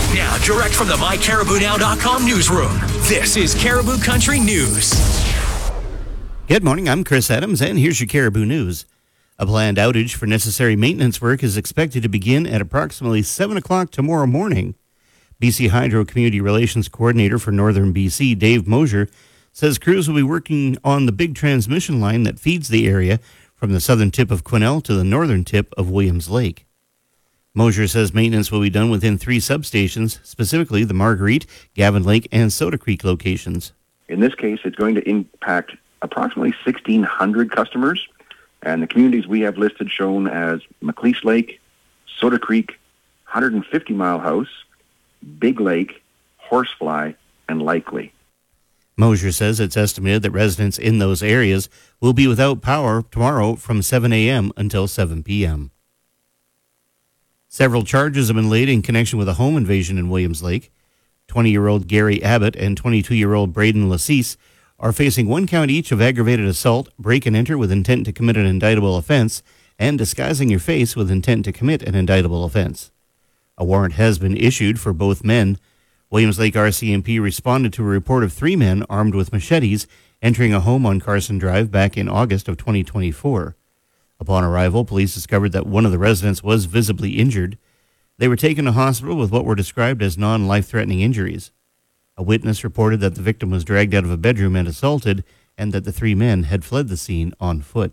Now, direct from the MyCaribouNow.com newsroom, this is Caribou Country News. Good morning, I'm Chris Adams, and here's your Caribou News. A planned outage for necessary maintenance work is expected to begin at approximately 7 o'clock tomorrow morning. BC Hydro Community Relations Coordinator for Northern BC, Dave Mosier, says crews will be working on the big transmission line that feeds the area from the southern tip of Quesnel to the northern tip of Williams Lake. Mosier says maintenance will be done within 3 substations, specifically the Marguerite, Gavin Lake, and Soda Creek locations. In this case, it's going to impact approximately 1,600 customers, and the communities we have listed shown as McLeish Lake, Soda Creek, 150 Mile House, Big Lake, Horsefly, and Likely. Mosier says it's estimated that residents in those areas will be without power tomorrow from 7 a.m. until 7 p.m. Several charges have been laid in connection with a home invasion in Williams Lake. 20-year-old Gary Abbott and 22-year-old Braden Lassise are facing 1 count each of aggravated assault, break and enter with intent to commit an indictable offense, and disguising your face with intent to commit an indictable offense. A warrant has been issued for both men. Williams Lake RCMP responded to a report of 3 men armed with machetes entering a home on Carson Drive back in August of 2024. Upon arrival, police discovered that one of the residents was visibly injured. They were taken to hospital with what were described as non-life-threatening injuries. A witness reported that the victim was dragged out of a bedroom and assaulted, and that the 3 men had fled the scene on foot.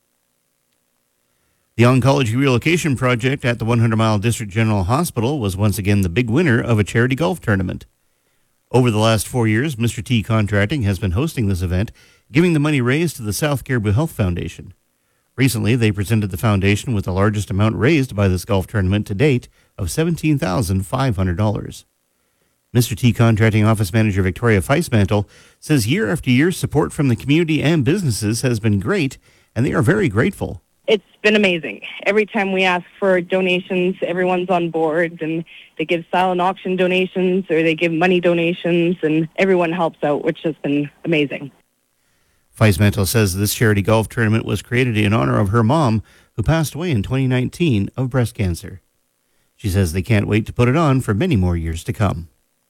The oncology relocation project at the 100 Mile District General Hospital was once again the big winner of a charity golf tournament. Over the last 4 years, Mr. T Contracting has been hosting this event, giving the money raised to the South Caribou Health Foundation. Recently, they presented the foundation with the largest amount raised by this golf tournament to date of $17,500. Mr. T Contracting Office Manager Victoria Feismantel says year after year, support from the community and businesses has been great, and they are very grateful. It's been amazing. Every time we ask for donations, everyone's on board, and they give silent auction donations or they give money donations, and everyone helps out, which has been amazing. Feismantel says this charity golf tournament was created in honor of her mom, who passed away in 2019 of breast cancer. She says they can't wait to put it on for many more years to come.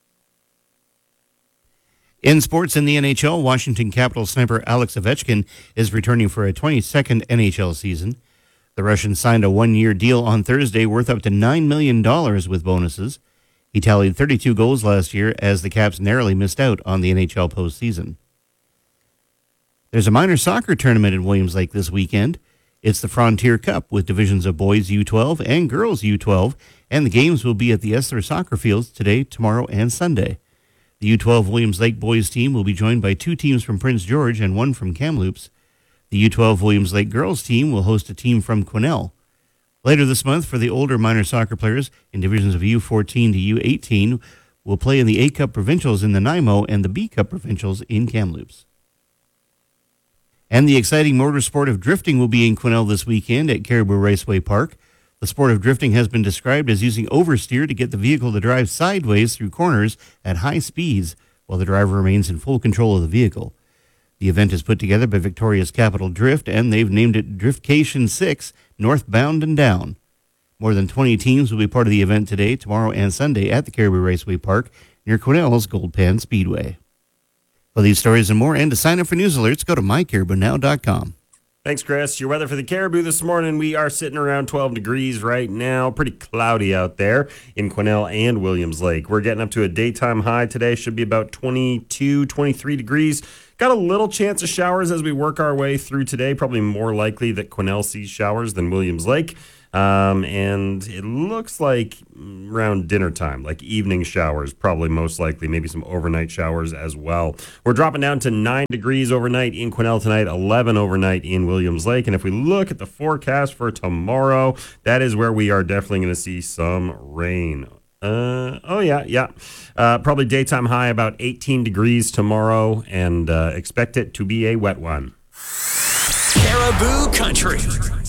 In sports in the NHL, Washington Capitals sniper Alex Ovechkin is returning for a 22nd NHL season. The Russian signed a 1-year deal on Thursday worth up to $9 million with bonuses. He tallied 32 goals last year as the Caps narrowly missed out on the NHL postseason. There's a minor soccer tournament in Williams Lake this weekend. It's the Frontier Cup with divisions of boys U12 and girls U12, and the games will be at the Esler Soccer Fields today, tomorrow, and Sunday. The U12 Williams Lake boys team will be joined by 2 teams from Prince George and 1 from Kamloops. The U12 Williams Lake girls team will host a team from Quesnel. Later this month, for the older minor soccer players in divisions of U14 to U18, will play in the A Cup Provincials in Nanaimo and the B Cup Provincials in Kamloops. And the exciting motorsport of drifting will be in Quesnel this weekend at Caribou Raceway Park. The sport of drifting has been described as using oversteer to get the vehicle to drive sideways through corners at high speeds while the driver remains in full control of the vehicle. The event is put together by Victoria's Capital Drift, and they've named it Driftcation 6, Northbound and Down. More than 20 teams will be part of the event today, tomorrow, and Sunday at the Caribou Raceway Park near Quesnel's Gold Pan Speedway. For these stories and more, and to sign up for news alerts, go to mycaribounow.com. Thanks, Chris. Your weather for the Caribou this morning, we are sitting around 12 degrees right now. Pretty cloudy out there in Quesnel and Williams Lake. We're getting up to a daytime high today. Should be about 22, 23 degrees. Got a little chance of showers as we work our way through today. Probably more likely that Quesnel sees showers than Williams Lake. And it looks like around dinner time, like evening showers, probably most likely, maybe some overnight showers as well. We're dropping down to 9 degrees overnight in Quesnel tonight, 11 overnight in Williams Lake. And if we look at the forecast for tomorrow, that is where we are definitely going to see some rain. Probably daytime high about 18 degrees tomorrow, and expect it to be a wet one. Caribou Country.